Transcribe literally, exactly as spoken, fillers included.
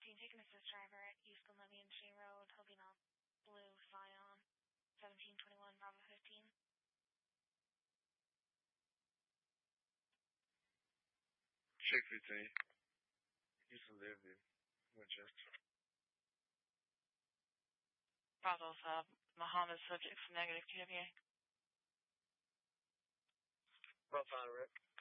fifteen, take an assist driver at East Glenlevy and Shea Road, hoping on Blue Scion, seventeen twenty-one, Bravo fifteen. Shea fifteen, East Glenlevy, Winchester. Bravo five, Muhammad, subject for negative Q W A. Bravo five, Rick.